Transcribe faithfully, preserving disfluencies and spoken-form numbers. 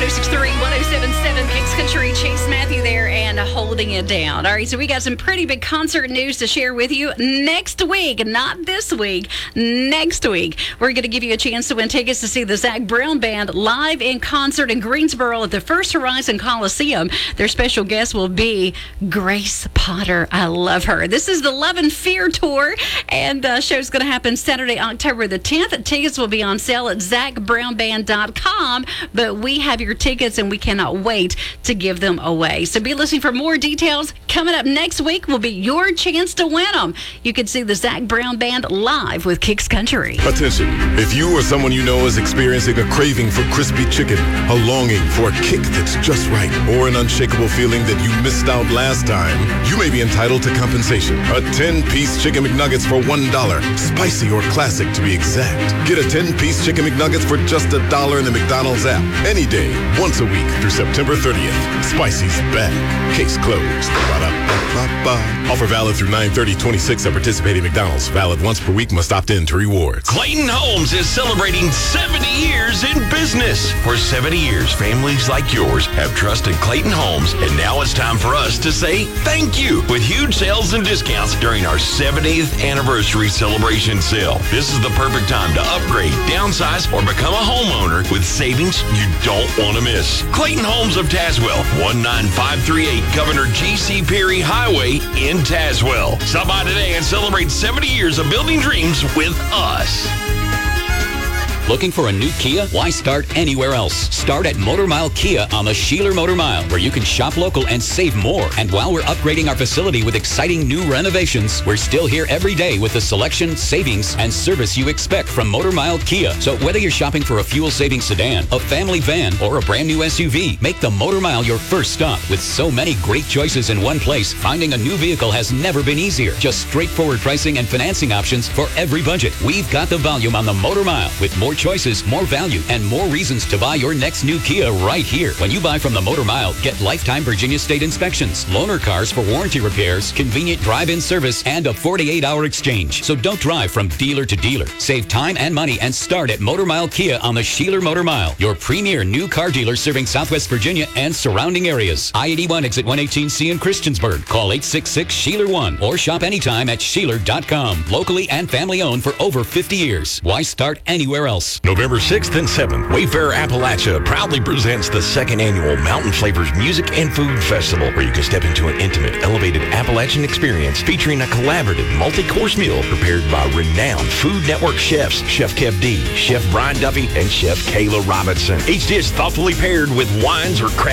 oh six three, one oh seven seven, Kicks Country. Chase Matthew there and holding it down. All right, so we got some pretty big concert news to share with you next week. Not this week, next week. We're going to give you a chance to win tickets to see the Zac Brown Band live in concert in Greensboro at the First Horizon Coliseum. Their special guest will be Grace Potter. I love her. This is the Love and Fear Tour, and the show's going to happen Saturday, October the tenth. Tickets will be on sale at zac brown band dot com, but we have your tickets, and we cannot wait to give them away. So be listening for more details. Coming up next week will be your chance to win them. You can see the Zac Brown Band live with Kicks Country. Attention, if you or someone you know is experiencing a craving for crispy chicken, a longing for a kick that's just right, or an unshakable feeling that you missed out last time, you may be entitled to compensation. A ten-piece Chicken McNuggets for one dollar, spicy or classic to be exact. Get a ten-piece Chicken McNuggets for just a dollar in the McDonald's app, any day, once a week through September thirtieth. Spicy's back. Case closed. Ba-da-ba-ba-ba. Offer valid through nine thirty twenty-six at participating McDonald's. Valid once per week. Must opt in to rewards. Clayton Homes is celebrating seventy years in business. For seventy years, families like yours have trusted Clayton Homes, and now it's time for us to say thank you with huge sales and discounts during our seventieth anniversary celebration sale. This is the perfect time to upgrade, downsize, or become a homeowner with savings you don't want to miss. Clayton Homes of Tazewell, one nine five three eight Governor G C Peary Highway in Tazewell. Stop by today and celebrate seventy years of building dreams with us. Looking for a new Kia? Why start anywhere else? Start at Motor Mile Kia on the Sheeler Motor Mile, where you can shop local and save more. And while we're upgrading our facility with exciting new renovations, we're still here every day with the selection, savings, and service you expect from Motor Mile Kia. So whether you're shopping for a fuel-saving sedan, a family van, or a brand new S U V, make the Motor Mile your first stop. With so many great choices in one place, finding a new vehicle has never been easier. Just straightforward pricing and financing options for every budget. We've got the volume on the Motor Mile, with more choices, more value, and more reasons to buy your next new Kia right here. When you buy from the Motor Mile, get lifetime Virginia State inspections, loaner cars for warranty repairs, convenient drive-in service, and a forty-eight hour exchange. So don't drive from dealer to dealer. Save time and money and start at Motor Mile Kia on the Sheeler Motor Mile, your premier new car dealer serving Southwest Virginia and surrounding areas. I eighty-one exit one eighteen C in Christiansburg. Call eight six six Sheeler one or shop anytime at Sheeler dot com. Locally and family owned for over fifty years. Why start anywhere else? November sixth and seventh, Wayfarer Appalachia proudly presents the second annual Mountain Flavors Music and Food Festival, where you can step into an intimate, elevated Appalachian experience featuring a collaborative multi-course meal prepared by renowned Food Network chefs, Chef Kev D, Chef Brian Duffy, and Chef Kayla Robinson. Each dish thoughtfully paired with wines or craft